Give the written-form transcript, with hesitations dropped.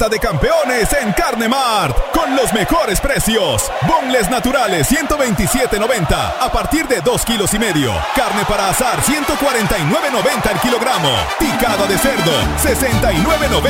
temporada de campeones en Carne Mart, con los mejores precios. Boneless naturales 127.90 a partir de 2,5 kilos. Carne para asar 149.90 el kilogramo. Picada de cerdo 69.90